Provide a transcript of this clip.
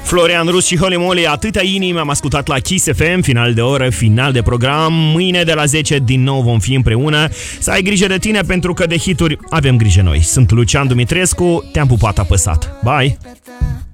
Florian Rus și Holy Moly, atâtea inimi am ascultat la Kiss FM, final de oră, final de program. Mâine de la 10 din nou vom fi împreună. Să ai grijă de tine, pentru că de hituri avem grijă noi. Sunt Lucian Dumitrescu, te-am pupat apăsat. Bye!